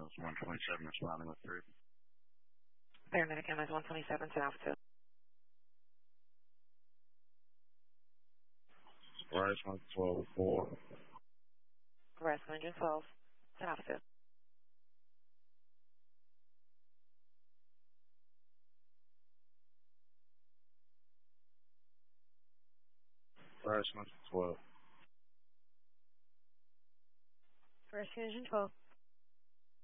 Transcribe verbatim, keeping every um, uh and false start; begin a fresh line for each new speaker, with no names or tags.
was one twenty-seven responding with three.
Paramedic M S one twenty-seven to Alpha two.
Rise one twelve four.
Rise one twelve to Alpha two.
Rise one twelve.
Rescue Engine twelve.